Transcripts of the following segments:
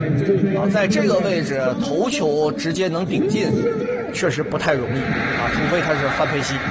在这个位置头球直接能顶进，确实不太容易啊，除非他是范佩西。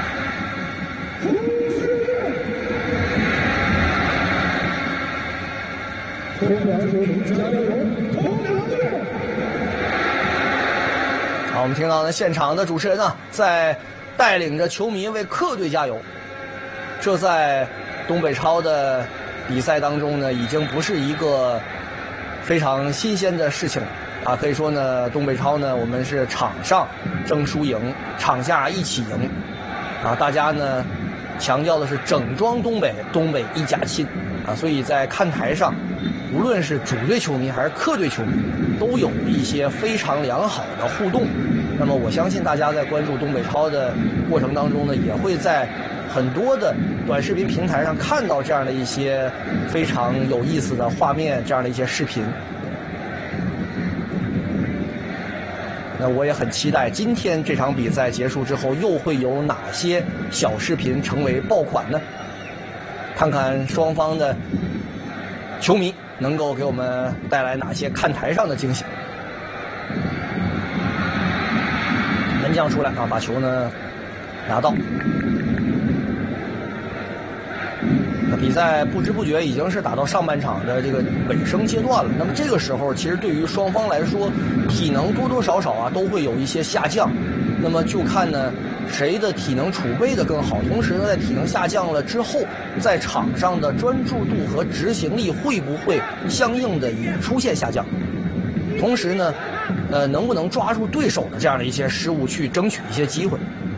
好，我们听到呢，现场的主持人呢，在带领着球迷为客队加油。这在东北超的比赛当中呢，已经不是一个非常新鲜的事情了啊。可以说呢，东北超呢，我们是场上争输赢，场下一起赢啊。大家呢强调的是整装东北，东北一家亲啊。所以在看台上，无论是主队球迷还是客队球迷，都有一些非常良好的互动。那么我相信大家在关注东北超的过程当中呢，也会在很多的短视频平台上看到这样的一些非常有意思的画面，这样的一些视频。那我也很期待今天这场比赛结束之后，又会有哪些小视频成为爆款呢？看看双方的球迷能够给我们带来哪些看台上的惊喜。门将出来啊，把球呢拿到。那比赛不知不觉已经是打到上半场的这个尾声阶段了。那么这个时候，其实对于双方来说，体能多多少少啊都会有一些下降。那么就看呢谁的体能储备的更好，同时呢在体能下降了之后，在场上的专注度和执行力会不会相应的也出现下降？同时呢，能不能抓住对手的这样的一些失误去争取一些机会？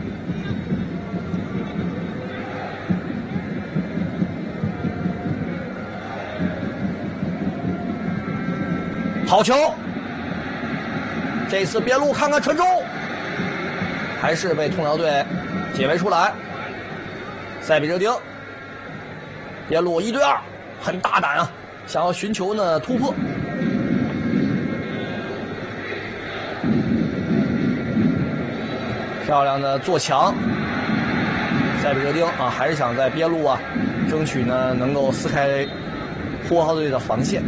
好球！这次边路看看传中，还是被通辽队解围出来。塞比热丁边路1对2，很大胆啊，想要寻求呢突破。漂亮的做墙，塞比热丁啊，还是想在边路啊，争取呢能够撕开呼和浩特队的防线。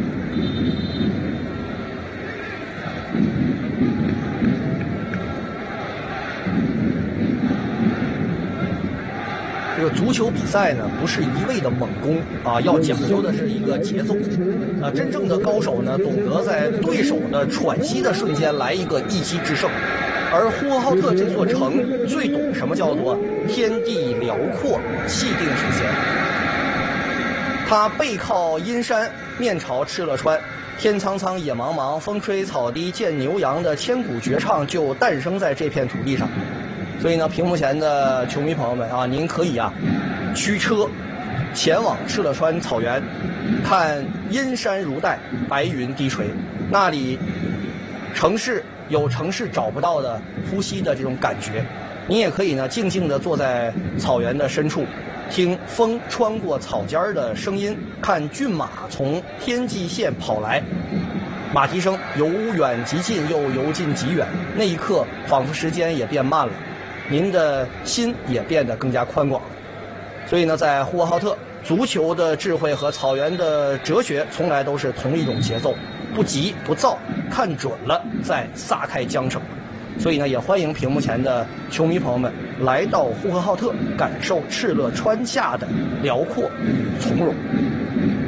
这个足球比赛呢，不是一味的猛攻啊，要讲究的是一个节奏啊。真正的高手呢，懂得在对手的喘息的瞬间来一个一击制胜。而呼和浩特这座城最懂什么叫做天地辽阔，气定神闲。它背靠阴山，面朝敕勒川，天苍苍，野茫茫，风吹草低见牛羊的千古绝唱就诞生在这片土地上。所以呢，屏幕前的球迷朋友们啊，您可以啊驱车前往敕勒川草原，看阴山如黛，白云低垂，那里城市有城市找不到的呼吸的这种感觉。你也可以呢静静地坐在草原的深处，听风穿过草尖的声音，看骏马从天际线跑来，马蹄声由远及近，又由近及远，那一刻仿佛时间也变慢了，您的心也变得更加宽广了。所以呢，在呼和浩特，足球的智慧和草原的哲学从来都是同一种节奏，不急不躁，看准了再撒开缰绳。所以呢，也欢迎屏幕前的球迷朋友们来到呼和浩特，感受敕勒川下的辽阔与从容。